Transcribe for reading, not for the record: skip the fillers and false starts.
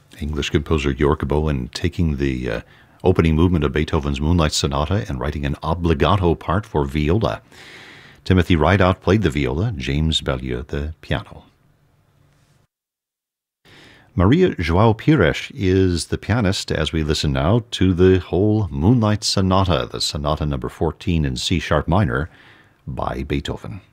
English composer York Bowen taking the opening movement of Beethoven's Moonlight Sonata and writing an obligato part for viola. Timothy Rideout played the viola, James Bellieu the piano. Maria João Pires is the pianist as we listen now to the whole Moonlight Sonata, the Sonata number 14 in C-sharp minor by Beethoven.